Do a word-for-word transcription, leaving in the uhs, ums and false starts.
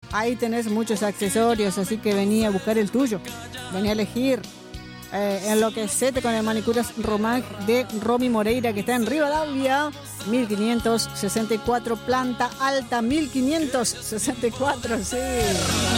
ahí tenés muchos accesorios, así que vení a buscar el tuyo. Vení a elegir. Eh, enloquecete con el Manicuras Romag de Romy Moreira, que está en Rivadavia, mil quinientos sesenta y cuatro, planta alta, mil quinientos sesenta y cuatro, sí.